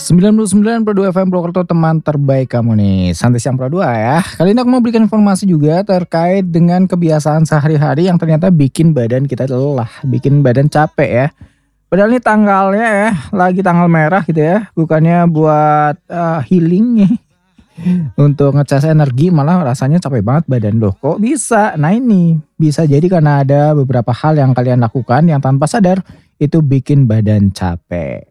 99,2 FM Purwokerto, teman terbaik kamu nih. Santai Siang Pro 2 ya. Kali ini aku mau berikan informasi juga terkait dengan kebiasaan sehari-hari yang ternyata bikin badan kita lelah, bikin badan capek ya. Padahal ini tanggalnya ya, lagi tanggal merah gitu ya. Bukannya buat healing nih. Untuk ngecas energi malah rasanya capek banget badan loh. Kok bisa? Nah ini bisa jadi karena ada beberapa hal yang kalian lakukan yang tanpa sadar itu bikin badan capek.